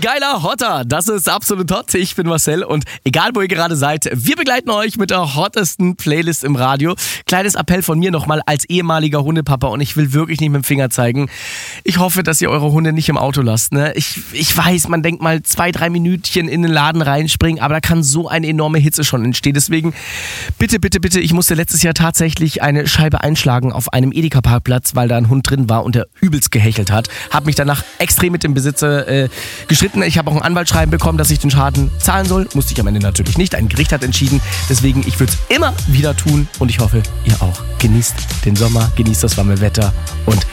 geiler Hotter, das ist absolut hot. Ich bin Marcel und egal wo ihr gerade seid, wir begleiten euch mit der hottesten Playlist im Radio. Kleines Appell von mir nochmal als ehemaliger Hundepapa und ich will wirklich nicht mit dem Finger zeigen. Ich hoffe, dass ihr eure Hunde nicht im Auto lasst. Ne? Ich weiß, man denkt mal 2-3 Minütchen in den Laden reinspringen, aber da kann so eine enorme Hitze schon entstehen. Deswegen bitte, ich musste letztes Jahr tatsächlich eine Scheibe einschlagen auf einem Edeka-Parkplatz, weil da ein Hund drin war und der übelst gehechelt hat. Hab mich danach extrem mit dem Besitzer gestritten. Ich habe auch ein Anwaltsschreiben bekommen, dass ich den Schaden zahlen soll. Musste ich am Ende natürlich nicht. Ein Gericht hat entschieden. Deswegen, ich würde es immer wieder tun und ich hoffe, ihr auch. Genießt den Sommer, genießt das warme Wetter und